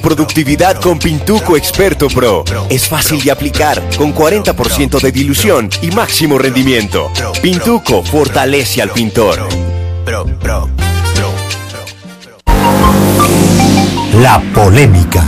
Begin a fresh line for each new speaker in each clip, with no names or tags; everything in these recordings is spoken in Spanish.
Productividad con Pintuco Experto Pro. Es fácil de aplicar, con 40% de dilución y máximo rendimiento. Pintuco fortalece al pintor.
La polémica.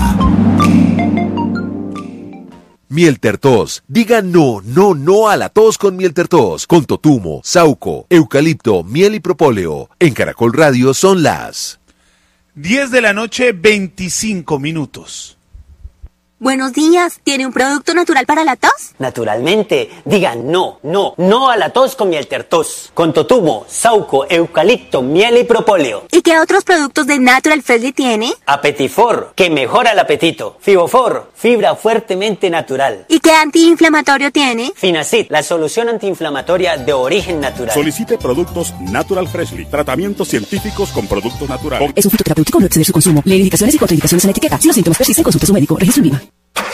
Miel Tertos. Diga no a la tos con Miel Tertos. Con totumo, sauco, eucalipto, miel y propóleo. En Caracol Radio son las
10 de la noche, 25 minutos.
Buenos días, ¿tiene un producto natural para la tos?
Naturalmente, diga no a la tos con Miel Tertos. Con totumo, sauco, eucalipto, miel y propóleo.
¿Y qué otros productos de Natural Freshly tiene?
Apetifor, que mejora el apetito. Fibofor, fibra fuertemente natural.
¿Y qué antiinflamatorio tiene?
Finacid, la solución antiinflamatoria de origen natural.
Solicite productos Natural Freshly, tratamientos científicos con productos naturales.
Es un fitoterapéutico, no exceder su consumo. Lee indicaciones y contraindicaciones en la etiqueta. Si los síntomas persisten, consulte a su médico. Registro en VIVA.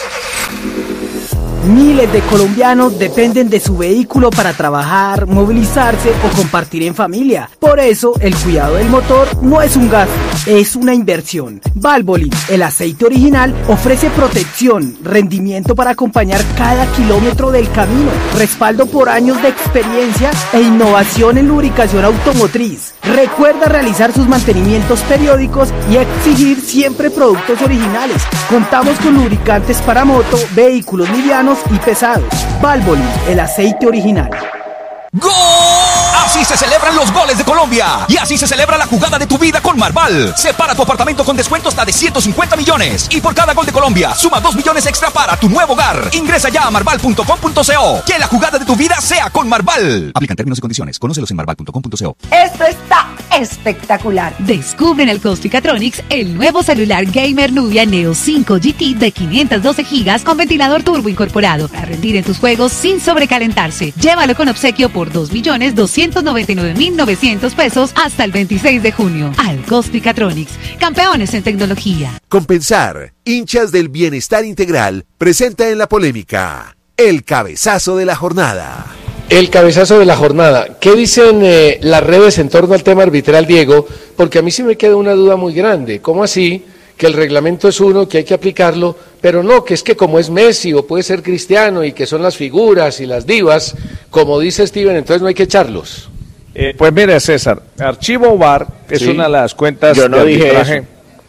Miles de colombianos dependen de su vehículo para trabajar, movilizarse o compartir en familia. Por eso, el cuidado del motor no es un gasto, es una inversión. Valvoline, el aceite original, ofrece protección, rendimiento para acompañar cada kilómetro del camino, respaldo por años de experiencia e innovación en lubricación automotriz. Recuerda realizar sus mantenimientos periódicos y exigir siempre productos originales. Contamos con lubricantes para moto, vehículos livianos y pesados. Valvoline, el aceite original.
¡Gol! Así se celebran los goles de Colombia. Y así se celebra la jugada de tu vida con Marval. Separa tu apartamento con descuento hasta de 150 millones. Y por cada gol de Colombia, suma 2 millones extra para tu nuevo hogar. Ingresa ya a marval.com.co. Que la jugada de tu vida sea con Marval. Aplican términos y condiciones. Conócelos en marval.com.co.
Esto está espectacular.
Descubre en el Costicatronics el nuevo celular gamer Nubia Neo 5 GT de 512 GB con ventilador turbo incorporado para rendir en tus juegos sin sobrecalentarse. Llévalo con obsequio por 2.299.900 pesos hasta el 26 de junio. Al Costicatronics, campeones en tecnología.
Compensar, hinchas del bienestar integral, presenta en la polémica el cabezazo de la jornada.
El cabezazo de la jornada. ¿Qué dicen las redes en torno al tema arbitral, Diego? Porque a mí sí me queda una duda muy grande. ¿Cómo así? Que el reglamento es uno, que hay que aplicarlo, pero no, que es que como es Messi o puede ser Cristiano y que son las figuras y las divas, como dice Steven, entonces no hay que echarlos.
Pues mire, César, Archivo VAR es una de las cuentas
yo no
de
dije
arbitraje.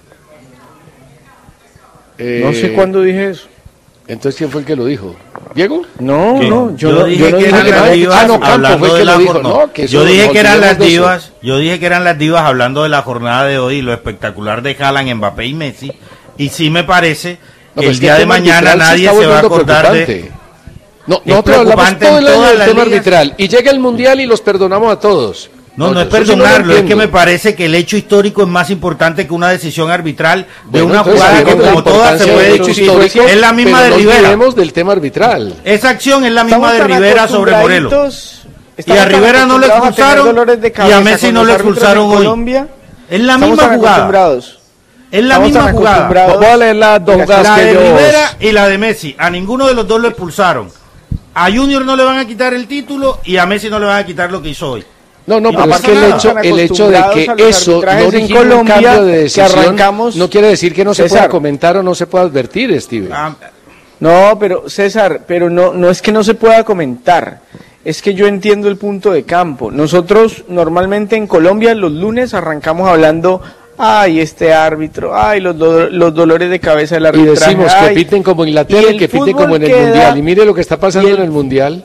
No sé cuándo dije eso.
Entonces, ¿quién fue el que lo dijo? ¿Diego?
No, yo dije que eran las divas hablando de la jornada. Yo dije que eran las divas, hablando de la jornada de hoy y lo espectacular de Haaland, Mbappé y Messi. Y sí me parece que el día de mañana nadie se va a acordar de...
Nosotros hablamos todo el año del tema arbitral y llega el Mundial y los perdonamos a todos.
No es perdonarlo, es que me parece que el hecho histórico es más importante que una decisión arbitral de una jugada que como todas se puede discutir. Es la misma de Rivera.
Hablemos del tema arbitral.
Esa acción es la misma de Rivera sobre Morelos. Y a Rivera no le expulsaron y a Messi no le expulsaron hoy. Es la misma jugada. Es la misma jugada.
Voy a leer las dos jugadas
la
que
de
ellos...
Rivera y la de Messi. A ninguno de los dos lo expulsaron. A Junior no le van a quitar el título y a Messi no le van a quitar lo que hizo hoy.
No, pero es que el hecho de que eso no origine un cambio de decisión no quiere decir que no se pueda comentar o no se pueda advertir, Steven.
No, pero César, no es que no se pueda comentar. Es que yo entiendo el punto de campo. Nosotros normalmente en Colombia los lunes arrancamos hablando... Ay, este árbitro, ay, los dolores de cabeza del arbitraje.
Y decimos que piten como Inglaterra y que piten como en el Mundial. Y mire lo que está pasando en el Mundial.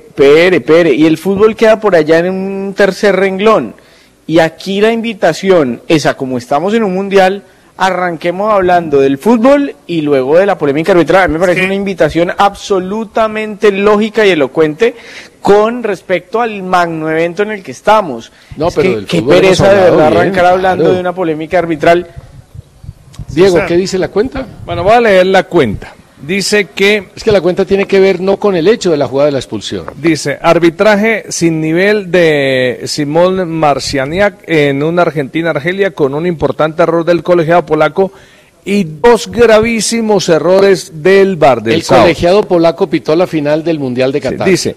Pere. Y el fútbol queda por allá en un tercer renglón. Y aquí la invitación es a como estamos en un Mundial, arranquemos hablando del fútbol y luego de la polémica arbitral. A mí me parece una invitación absolutamente lógica y elocuente con respecto al magno evento en el que estamos.
No, pero
qué pereza de verdad arrancar hablando de una polémica arbitral.
Diego, ¿qué dice la cuenta?
Bueno, voy a leer la cuenta. Dice que...
Es que la cuenta tiene que ver no con el hecho de la jugada de la expulsión.
Dice, arbitraje sin nivel de Simón Marcianiak en una Argentina-Argelia con un importante error del colegiado polaco y 2 gravísimos errores del VAR del
sábado. El colegiado polaco pitó la final del Mundial de Qatar.
Dice,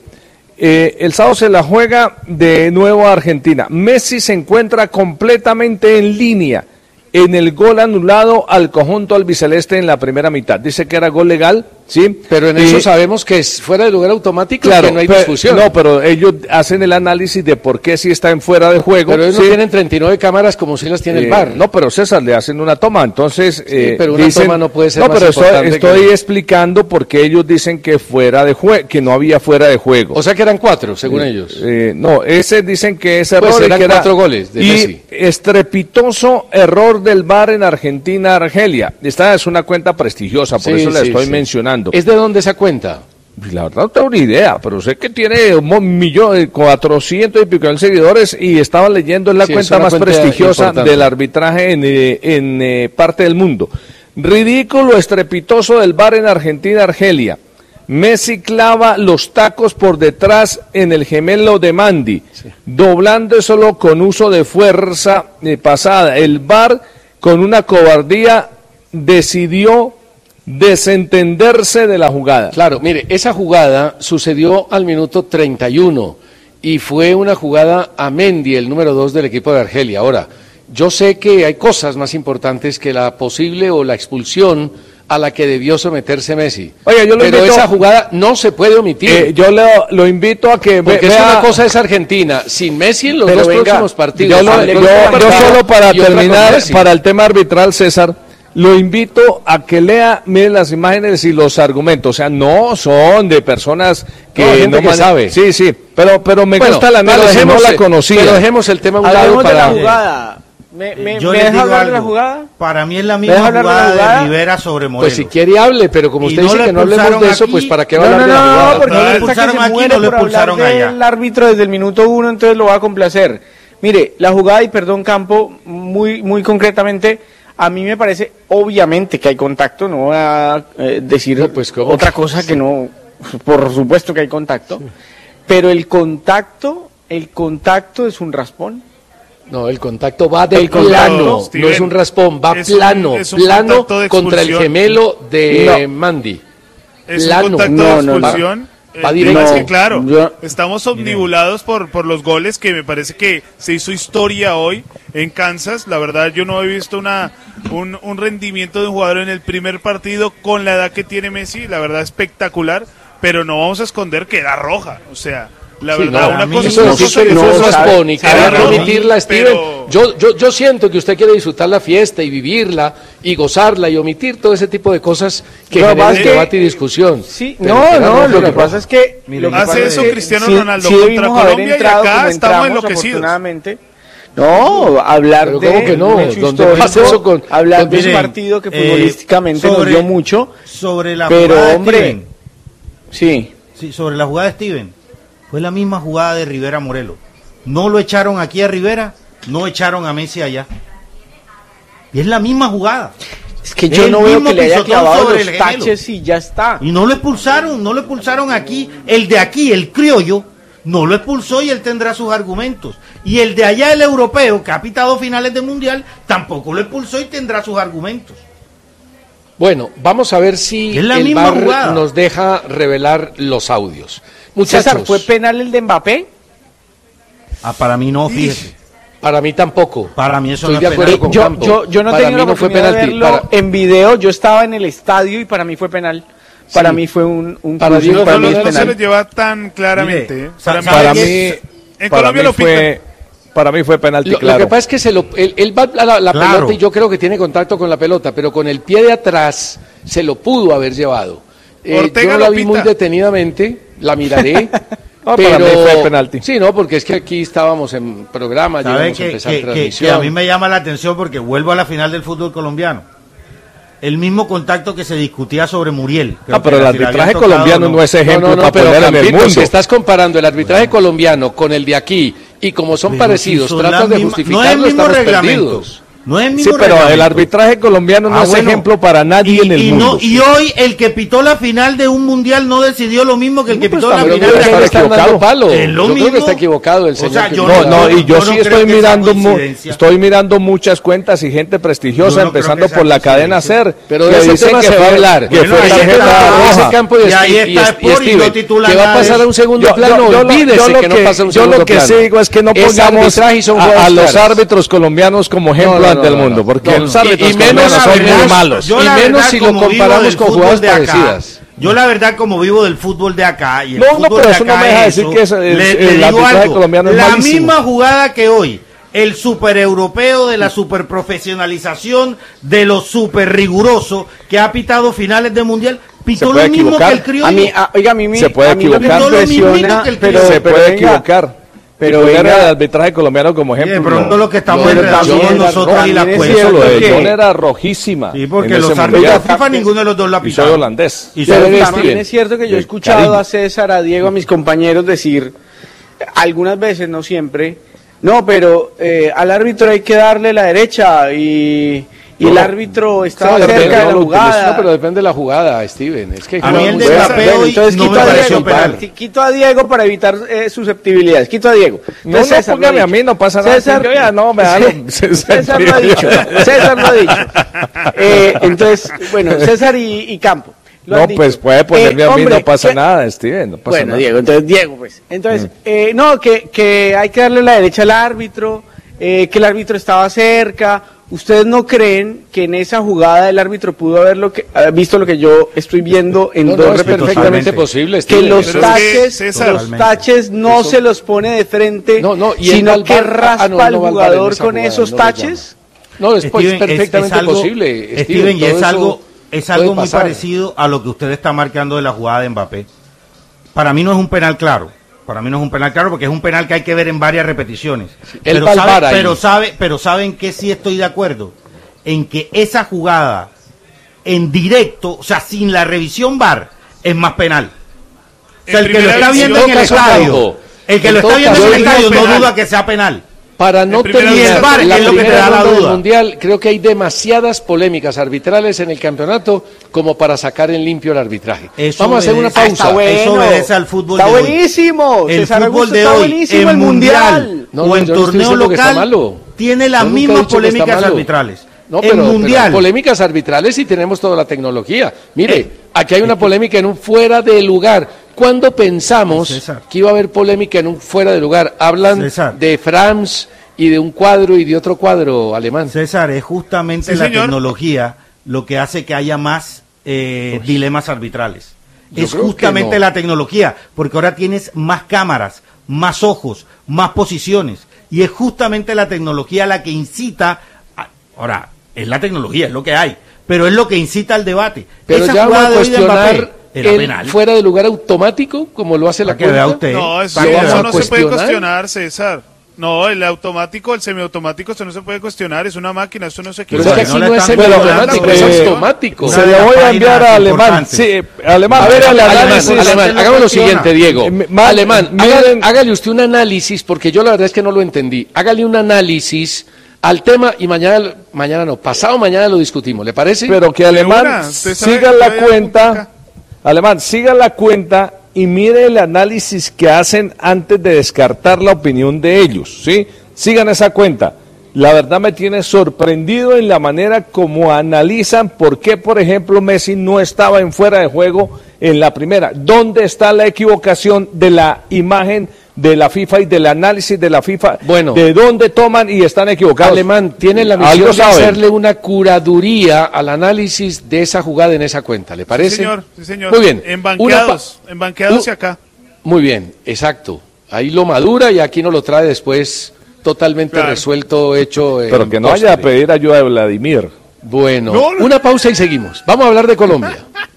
el sábado se la juega de nuevo a Argentina. Messi se encuentra completamente en línea en el gol anulado al conjunto albiceleste en la primera mitad. Dice que era gol legal, sí.
Pero en eso sabemos que es fuera de lugar automático, claro, que no hay discusión.
No, pero ellos hacen el análisis de por qué sí está en fuera de juego.
Pero ellos no tienen 39 cámaras como si las tiene el VAR.
No, pero César, le hacen una toma, entonces...
pero una toma no puede ser más
importante. No, pero estoy
que...
explicando por qué ellos dicen que que no había fuera de juego.
O sea que eran 4, según ellos.
No, dicen que ese error...
Pues eran 4 goles de Messi.
Estrepitoso error del VAR en Argentina-Argelia. Esta es una cuenta prestigiosa, por eso la estoy mencionando.
¿Es de dónde esa cuenta?
La verdad no tengo ni idea, pero sé que tiene 1.400.000 y pico de seguidores y estaba leyendo, es la cuenta más prestigiosa importante del arbitraje en parte del mundo. Ridículo estrepitoso del VAR en Argentina-Argelia. Messi clava los tacos por detrás en el gemelo de Mandi, doblándoselo con uso de fuerza pasada. El VAR, con una cobardía, decidió desentenderse de la jugada.
Claro, mire, esa jugada sucedió al minuto 31 y fue una jugada a Mendy, el número 2 del equipo de Argelia. Ahora, yo sé que hay cosas más importantes que la posible o la expulsión a la que debió someterse Messi.
Oye,
pero esa jugada no se puede omitir.
Yo lo invito a que
porque vea... una cosa es Argentina, sin Messi en los próximos partidos.
Yo solo para terminar, para el tema arbitral, César, lo invito a que miren las imágenes y los argumentos. O sea, no son de personas que
no sabe.
Sí, pero me gusta el análisis, no la conocía.
Pero dejemos el tema a un lado para...
la jugada. ¿Me deja hablar de la jugada?
Para mí es la misma jugada de Rivera sobre Morelos.
Pues si quiere hable, pero como usted dice que no hablemos de eso, pues ¿para qué va a hablar de la jugada?
No, porque no le expulsaron aquí, no le expulsaron allá. El árbitro desde el minuto 1, entonces lo va a complacer. Mire, la jugada, y perdón Campo, muy concretamente, a mí me parece obviamente que hay contacto, no voy a decir otra cosa que no, por supuesto que hay contacto, pero el contacto es un raspón.
No, el contacto va de plano, no es un raspón, va plano contra el gemelo de Mandi.
Es un contacto de expulsión. Va directo. Es que claro, estamos omnibulados por los goles, que me parece que se hizo historia hoy en Kansas. La verdad, yo no he visto un rendimiento de un jugador en el primer partido con la edad que tiene Messi, la verdad espectacular, pero no vamos a esconder que era roja, o sea... La verdad, una cosa
es un raspón y querer remitirla, Steven. Yo siento que usted quiere disfrutar la fiesta y vivirla y gozarla y omitir todo ese tipo de cosas que generan debate y discusión.
Sí, lo que pasa es que
hace eso Cristiano Ronaldo contra Colombia y acá estamos enloquecidos.
No, hablar
de ¿cómo que no?
Hablar de un partido que futbolísticamente nos dio mucho
sobre la jugada de Steven.
Sí,
sobre la jugada de Steven. Fue la misma jugada de Rivera Morelos. No lo echaron aquí a Rivera, no echaron a Messi allá. Y es la misma jugada.
Es que yo no veo que le haya clavado los taches y ya está.
Y no lo expulsaron aquí. El de aquí, el criollo, no lo expulsó y él tendrá sus argumentos. Y el de allá, el europeo, que ha pitado finales de mundial, tampoco lo expulsó y tendrá sus argumentos.
Bueno, vamos a ver si el VAR nos deja revelar los audios. Muchachos,
César, ¿fue penal el de Mbappé?
Para mí no, fíjese.
Para mí tampoco.
Para mí eso
no es penal. Estoy de acuerdo con Campo.
Yo no tenía la oportunidad de verlo en video, yo estaba en el estadio y para mí fue penal. Para mí fue un
para Diego no se le lleva tan claramente.
Para mí en Colombia lo fue. Para mí fue penalti, claro.
Lo que pasa es que él va a la pelota y yo creo que tiene contacto con la pelota, pero con el pie de atrás se lo pudo haber llevado. Yo no la vi muy detenidamente, la miraré, pero
para mí fue penalti.
Sí, no, porque es que aquí estábamos en programa, ya íbamos a empezar transmisión.
Que a mí me llama la atención porque vuelvo a la final del fútbol colombiano. El mismo contacto que se discutía sobre Muriel.
Pero el arbitraje colombiano no es ejemplo para poner en el mundo.
Si estás comparando el arbitraje colombiano con el de aquí y como son parecidos, tratas de justificarlo, estamos perdidos.
No es el mismo
pero el arbitraje colombiano no es ejemplo para nadie en el mundo.
Y hoy el que pitó la final de un mundial no decidió lo mismo que el que pitó la final de
está equivocado. Yo creo que está equivocado el señor.
Yo sí estoy mirando muchas cuentas y gente prestigiosa, empezando por la cadena SER.
Pero de ese tema se va a hablar.
Que fue tarjeta roja.
Y ahí está Sport y no titula
nada. ¿Qué va a pasar a un segundo plano? Olvídese que no pasa a un segundo plano.
Yo lo que sigo es que no pongamos a los árbitros colombianos como ejemplo ante el mundo, porque los árbitros colombianos son muy malos.
Y menos si lo comparamos con jugadas parecidas. Yo la verdad, como vivo del fútbol de acá y el fútbol de acá, no me deja decir que el arbitraje colombiano es malísimo. La misma jugada que hoy, el super europeo de la super profesionalización, de lo super riguroso, que ha pitado finales de mundial, pitó lo mismo que el criollo.
Se puede equivocar, pero se puede equivocar. Pero el arbitraje colombiano como ejemplo.
De pronto lo que estamos enredando nosotros y la cuesta.
Lo de John era rojísima.
Sí, porque los árbitros de FIFA ninguno de los dos la pitó.
Soy holandés.
Y también es cierto que yo he escuchado a César, a Diego, a mis compañeros decir, algunas veces, no siempre, no, pero al árbitro hay que darle la derecha y el árbitro estaba cerca de la jugada.
No, pero depende de la jugada, Steven. Es que
a mí el de Mbappé hoy no me pareció penal.
Quito a Diego para evitar susceptibilidades. Quito a Diego.
No, póngame a mí, no pasa nada.
César lo ha dicho. César lo ha dicho. Entonces, bueno, César y Campo.
No, pues puede ponerme a mí, no pasa nada, Steven. No pasa nada.
Diego, entonces Diego, pues. Entonces, no, que hay que darle la derecha al árbitro, que el árbitro estaba cerca. ¿Ustedes no creen que en esa jugada el árbitro pudo haber visto lo que yo estoy viendo en dos
es perfectamente posible,
que los taches no se los pone de frente, sino que raspa al jugador con esos taches?
No, es perfectamente posible,
Steven, y es algo muy parecido a lo que usted está marcando de la jugada de Mbappé. Para mí no es un penal claro. Porque es un penal que hay que ver en varias repeticiones. Pero saben que sí estoy de acuerdo en que esa jugada en directo, o sea, sin la revisión VAR, es más penal. O sea, el que lo está viendo en el estadio, no duda que sea penal.
Para no terminar la primera ronda del Mundial, creo que hay demasiadas polémicas arbitrales en el campeonato como para sacar en limpio el arbitraje.
Vamos a hacer una pausa. Eso obedece al fútbol de hoy.
Está buenísimo.
El fútbol de hoy, en mundial o en torneo local, tiene las mismas polémicas arbitrales.
No, pero polémicas arbitrales y tenemos toda la tecnología. Mire, aquí hay una polémica en un fuera de lugar. ¿Cuándo pensamos que iba a haber polémica en un fuera de lugar? Hablan de France y de un cuadro y de otro cuadro alemán.
César, es justamente la tecnología lo que hace que haya más dilemas arbitrales. Es justamente la tecnología, porque ahora tienes más cámaras, más ojos, más posiciones. Y es justamente la tecnología la que incita... Ahora, es la tecnología, es lo que hay, pero es lo que incita al debate.
Pero esa ya jugada de cuestionar el fuera de lugar automático, como lo hace la cuenta.
No, eso no se puede cuestionar, César. No, el automático, el semiautomático, eso no se puede cuestionar, es una máquina, eso no se
quiere. Pero es que aquí no es semiautomático, es automático.
Se le voy a enviar a Alemán. Sí, Alemán.
A ver, Alemán, hagamos lo siguiente, Diego. Alemán, hágale usted un análisis, porque yo la verdad es que no lo entendí. Hágale un análisis al tema y pasado mañana lo discutimos, ¿le parece?
Pero que Alemán siga la cuenta, y mire el análisis que hacen antes de descartar la opinión de ellos, ¿sí? Sigan esa cuenta. La verdad me tiene sorprendido en la manera como analizan por qué, por ejemplo, Messi no estaba en fuera de juego en la primera. ¿Dónde está la equivocación de la imagen de la FIFA y del análisis de la FIFA?
Bueno,
de dónde toman y están equivocados.
Alemán tiene la misión de hacerle una curaduría al análisis de esa jugada en esa cuenta, ¿le parece?
Sí, señor.
Muy bien.
Embanqueados y acá.
Muy bien, exacto. Ahí lo madura y aquí nos lo trae después totalmente resuelto, hecho.
Pero que no vaya a pedir ayuda de Vladimir.
Bueno, una pausa y seguimos. Vamos a hablar de Colombia.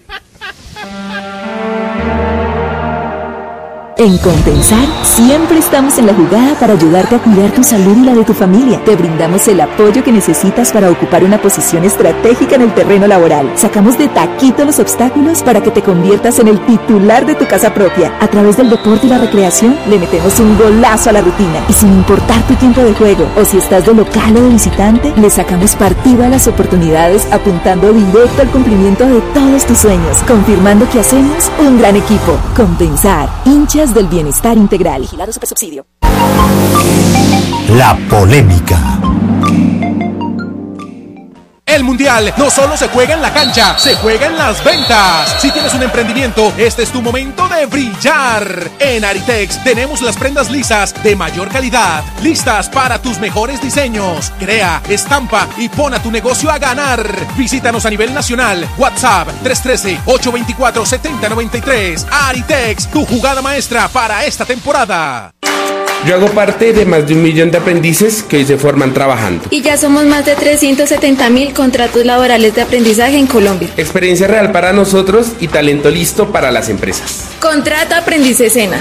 En Compensar, siempre estamos en la jugada para ayudarte a cuidar tu salud y la de tu familia. Te brindamos el apoyo que necesitas para ocupar una posición estratégica en el terreno laboral. Sacamos de taquito los obstáculos para que te conviertas en el titular de tu casa propia. A través del deporte y la recreación, le metemos un golazo a la rutina. Y sin importar tu tiempo de juego, o si estás de local o de visitante, le sacamos partido a las oportunidades apuntando directo al cumplimiento de todos tus sueños, confirmando que hacemos un gran equipo. Compensar, hinchas del bienestar integral. Vigilado Supersubsidio.
La polémica.
El Mundial no solo se juega en la cancha, se juega en las ventas. Si tienes un emprendimiento, este es tu momento de brillar. En Aritex tenemos las prendas lisas de mayor calidad, listas para tus mejores diseños. Crea, estampa y pon a tu negocio a ganar. Visítanos a nivel nacional. WhatsApp 313-824-7093. Aritex, tu jugada maestra para esta temporada.
Yo hago parte de más de 1 millón de aprendices que hoy se forman trabajando.
Y ya somos más de 370.000 contratos laborales de aprendizaje en Colombia.
Experiencia real para nosotros y talento listo para las empresas.
Contrato Aprendices SENA.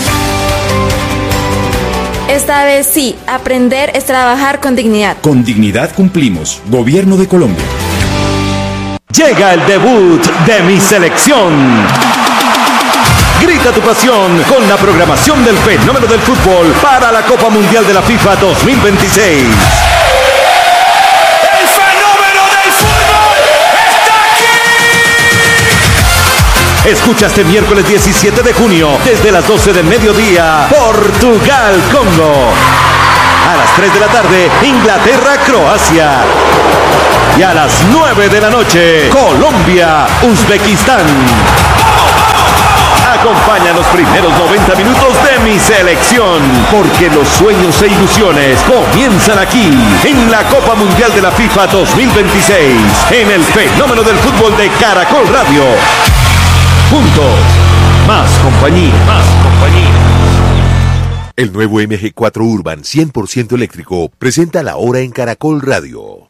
Esta vez sí, aprender es trabajar con dignidad.
Con dignidad cumplimos. Gobierno de Colombia.
Llega el debut de mi selección. Grita tu pasión con la programación del fenómeno del fútbol para la Copa Mundial de la FIFA 2026.
¡El fenómeno del fútbol está aquí!
Escucha este miércoles 17 de junio, desde las 12 del mediodía, Portugal-Congo. A las 3 de la tarde, Inglaterra-Croacia. Y a las 9 de la noche, Colombia-Uzbekistán. Acompaña los primeros 90 minutos de mi selección, porque los sueños e ilusiones comienzan aquí, en la Copa Mundial de la FIFA 2026, en el fenómeno del fútbol de Caracol Radio. Juntos, más compañía.
El nuevo MG4 Urban 100% eléctrico presenta la hora en Caracol Radio.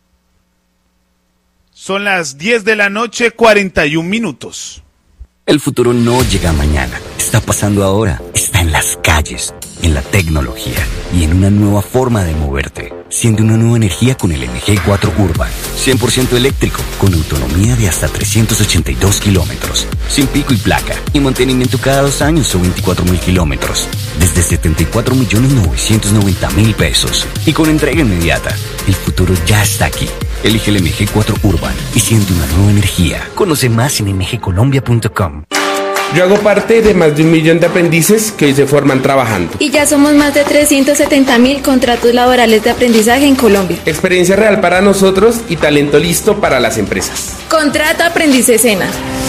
Son las 10 de la noche, 41 minutos.
El futuro no llega mañana, está pasando ahora, está en las calles, en la tecnología y en una nueva forma de moverte. Siente una nueva energía con el MG4 Urban, 100% eléctrico, con autonomía de hasta 382 kilómetros, sin pico y placa, y mantenimiento cada 2 años o 24.000 kilómetros, desde 74.990.000 pesos, y con entrega inmediata. El futuro ya está aquí. Elige el MG4 Urban y siente una nueva energía. Conoce más en mgcolombia.com.
Yo hago parte de más de 1 millón de aprendices que hoy se forman trabajando.
Y ya somos más de 370.000 contratos laborales de aprendizaje en Colombia.
Experiencia real para nosotros y talento listo para las empresas.
Contrato Aprendices SENA.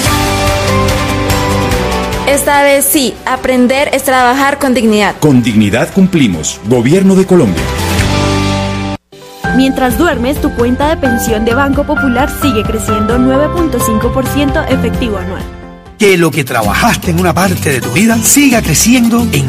Esta vez sí, aprender es trabajar con dignidad.
Con dignidad cumplimos. Gobierno de Colombia.
Mientras duermes, tu cuenta de pensión de Banco Popular sigue creciendo 9.5% efectivo anual.
Que lo que trabajaste en una parte de tu vida siga creciendo en